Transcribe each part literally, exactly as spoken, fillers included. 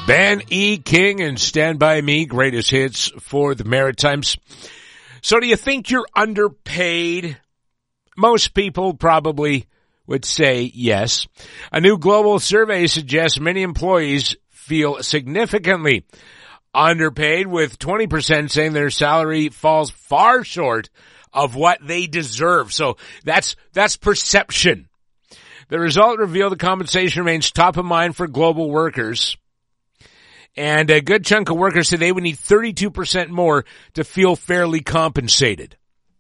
Ben E. King and Stand By Me, greatest hits for the Maritimes. So do you think you're underpaid? Most people probably would say yes. A new global survey suggests many employees feel significantly underpaid, with twenty percent saying their salary falls far short of what they deserve. So that's, that's perception. The result revealed the compensation remains top of mind for global workers. And a good chunk of workers say they would need thirty-two percent more to feel fairly compensated.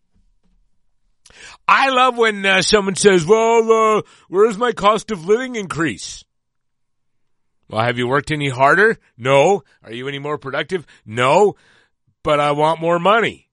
I love when uh, someone says, well, uh, where's my cost of living increase? Well, have you worked any harder? No. Are you any more productive? No. But I want more money.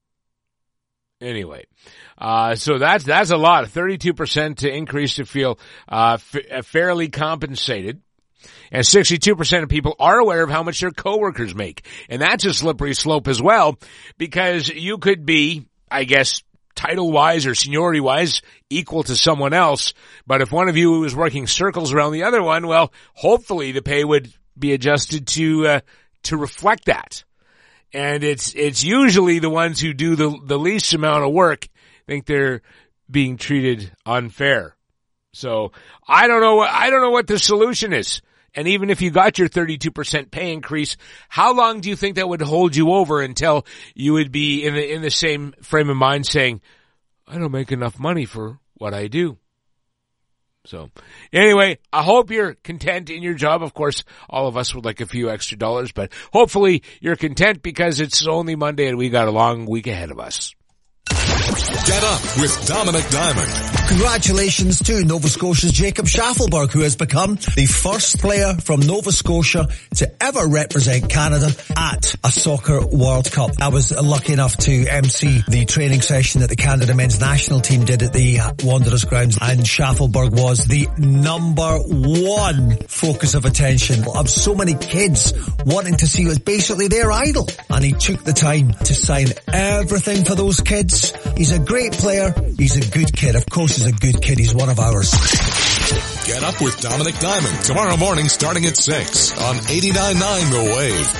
Anyway, uh, so that's, that's a lot. thirty-two percent to increase to feel, uh, f- fairly compensated. And sixty-two percent of people are aware of how much their coworkers make. And that's a slippery slope as well, because you could be, I guess, title-wise or seniority-wise equal to someone else. But if one of you is working circles around the other one, well, hopefully the pay would be adjusted to, uh, to reflect that. And it's, it's usually the ones who do the, the least amount of work think they're being treated unfair. So I don't know, I don't know what the solution is. And even if you got your thirty-two percent pay increase, how long do you think that would hold you over until you would be in the, in the same frame of mind saying, I don't make enough money for what I do? So anyway, I hope you're content in your job. Of course, all of us would like a few extra dollars, but hopefully you're content because it's only Monday and we got a long week ahead of us. Get up with Dominic Diamond. Congratulations to Nova Scotia's Jacob Schaffelberg, who has become the first player from Nova Scotia to ever represent Canada at a Soccer World Cup. I was lucky enough to emcee the training session that the Canada men's national team did at the Wanderers grounds, and Schaffelberg was the number one focus of attention of so many kids wanting to see who was basically their idol. And he took the time to sign everything for those kids. He's a great player. He's a good kid. Of course he's a good kid. He's one of ours. Get up with Dominic Diamond tomorrow morning starting at six on eighty-nine point nine The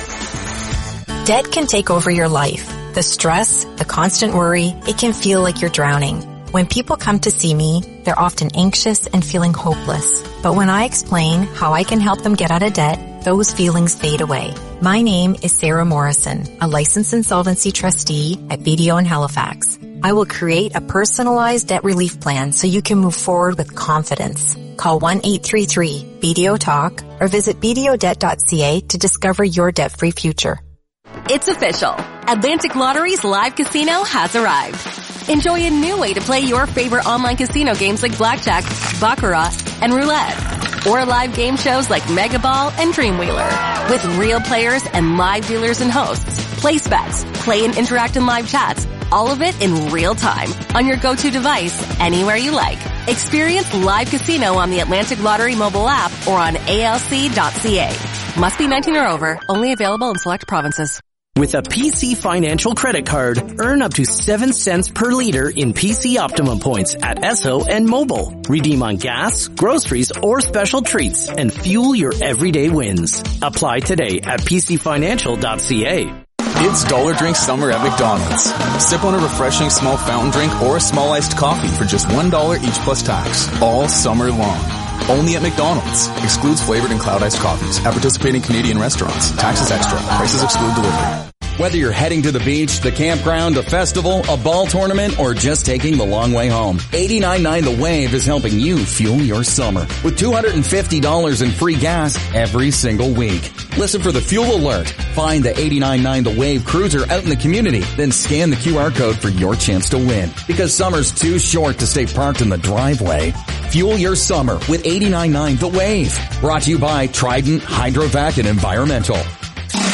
Wave. Debt can take over your life. The stress, the constant worry, it can feel like you're drowning. When people come to see me, they're often anxious and feeling hopeless. But when I explain how I can help them get out of debt, those feelings fade away. My name is Sarah Morrison, a licensed insolvency trustee at B D O in Halifax. I will create a personalized debt relief plan so you can move forward with confidence. Call one eight three three B D O talk or visit b d o debt dot c a to discover your debt-free future. It's official. Atlantic Lottery's live casino has arrived. Enjoy a new way to play your favorite online casino games like blackjack, baccarat, and roulette. Or live game shows like Mega Ball and Dreamwheeler. With real players and live dealers and hosts. Place bets, play and interact in live chats. All of it in real time on your go-to device anywhere you like. Experience live casino on the Atlantic Lottery mobile app or on A L C dot c a. Must be nineteen or over. Only available in select provinces. With a P C Financial credit card, earn up to seven cents per liter in P C Optimum points at Esso and Mobile. Redeem on gas, groceries, or special treats and fuel your everyday wins. Apply today at p c financial dot c a. It's Dollar Drink Summer at McDonald's. Sip on a refreshing small fountain drink or a small iced coffee for just one dollar each plus tax, all summer long. Only at McDonald's. Excludes flavored and cloud iced coffees at participating Canadian restaurants. Taxes extra. Prices exclude delivery. Whether you're heading to the beach, the campground, a festival, a ball tournament, or just taking the long way home, eighty-nine point nine The Wave is helping you fuel your summer with two hundred fifty dollars in free gas every single week. Listen for the fuel alert. Find the eighty-nine point nine The Wave cruiser out in the community, then scan the Q R code for your chance to win. Because summer's too short to stay parked in the driveway. Fuel your summer with eighty-nine point nine The Wave. Brought to you by Trident, Hydrovac, and Environmental.